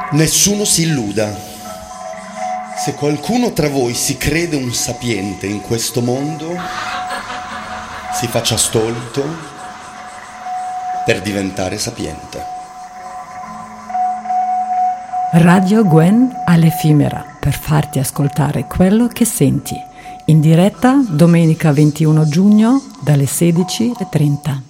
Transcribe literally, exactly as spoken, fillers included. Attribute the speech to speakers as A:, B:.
A: Nessuno si illuda. Se qualcuno tra voi si crede un sapiente in questo mondo, si faccia stolto per diventare sapiente.
B: Radio Gwen all'effimera, per farti ascoltare quello che senti. In diretta domenica ventuno giugno dalle sedici e trenta.